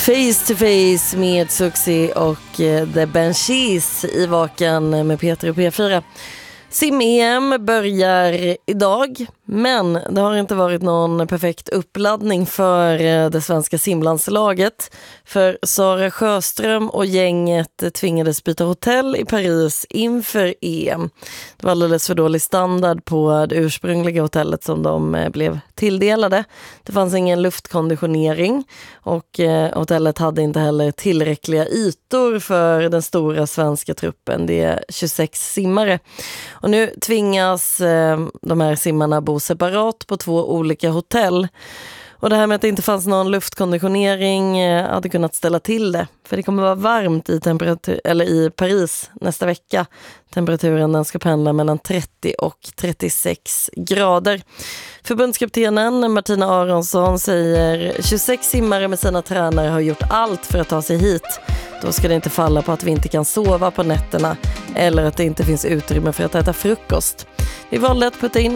Face to Face med Suxi och The Banshees i Vaken med Peter och P4. Sim-EM börjar idag, men det har inte varit någon perfekt uppladdning för det svenska simlandslaget. För Sara Sjöström och gänget tvingades byta hotell i Paris inför EM. Det var alldeles för dålig standard på det ursprungliga hotellet som de blev tilldelade. Det fanns ingen luftkonditionering och hotellet hade inte heller tillräckliga ytor för den stora svenska truppen. Det är 26 simmare. Och nu tvingas de här simmarna bo separat på 2 olika hotell. Och det här med att det inte fanns någon luftkonditionering hade kunnat ställa till det. För det kommer vara varmt i Paris nästa vecka. Temperaturen den ska pendla mellan 30 och 36 grader. Förbundskaptenen Martina Aronsson säger 26 simmare med sina tränare har gjort allt för att ta sig hit. Då ska det inte falla på att vi inte kan sova på nätterna eller att det inte finns utrymme för att äta frukost. Vi valde att putta in